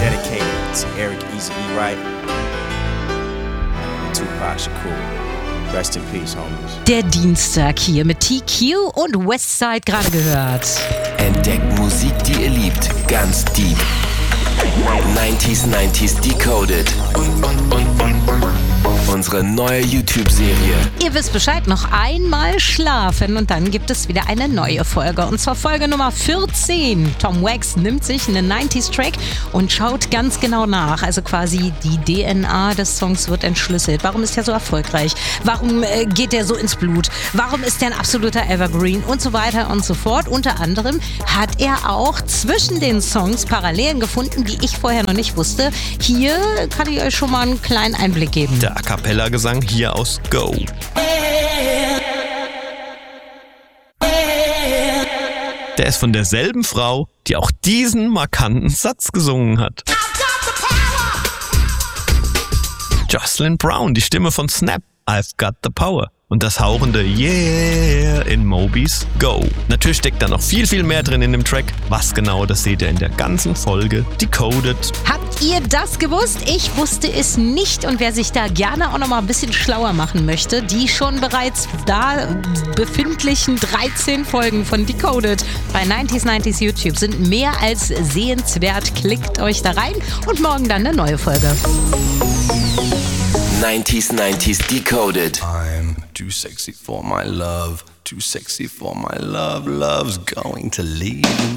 Dedicated to Eric Easy E. Wright and Tupac Shakur. Rest in peace, homies. Der Dienstag hier mit TQ und Westside gerade gehört. Entdeckt Musik, die ihr liebt, ganz deep. 90s Decoded. Unsere neue YouTube-Serie. Ihr wisst Bescheid, noch einmal schlafen und dann gibt es wieder eine neue Folge. Und zwar Folge Nummer 14. Tom Wax nimmt sich einen 90s-Track und schaut ganz genau nach. Also quasi die DNA des Songs wird entschlüsselt. Warum ist er so erfolgreich? Warum geht er so ins Blut? Warum ist er ein absoluter Evergreen? Und so weiter und so fort. Unter anderem hat er auch zwischen den Songs Parallelen gefunden, die ich vorher noch nicht wusste. Hier kann ich euch schon mal einen kleinen Einblick geben. Der A Cappella-Gesang hier aus Go. Der ist von derselben Frau, die auch diesen markanten Satz gesungen hat. Jocelyn Brown, die Stimme von Snap, I've Got the Power. Und das hauchende Yeah in Mobys Go. Natürlich steckt da noch viel, viel mehr drin in dem Track. Was genau, das seht ihr in der ganzen Folge Decoded. Habt ihr das gewusst? Ich wusste es nicht. Und wer sich da gerne auch noch mal ein bisschen schlauer machen möchte, die schon bereits da befindlichen 13 Folgen von Decoded bei 90s YouTube sind mehr als sehenswert. Klickt euch da rein und morgen dann eine neue Folge. 90s Decoded. I'm too sexy for my love, too sexy for my love, love's going to leave me.